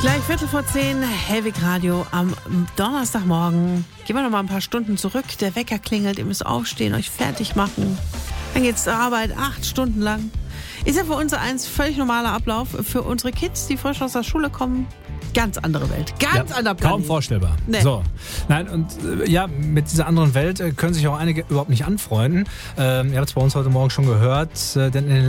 Gleich 10:15, Hellwig Radio am Donnerstagmorgen. Gehen wir noch mal ein paar Stunden zurück. Der Wecker klingelt, ihr müsst aufstehen, euch fertig machen. Dann geht's zur Arbeit, 8 Stunden lang. Ist ja für uns ein völlig normaler Ablauf. Für unsere Kids, die frisch aus der Schule kommen, ganz andere Welt. Ganz anderer Planet. Kaum vorstellbar. Nee. So. Nein, und mit dieser anderen Welt können sich auch einige überhaupt nicht anfreunden. Ihr habt es bei uns heute Morgen schon gehört, denn in den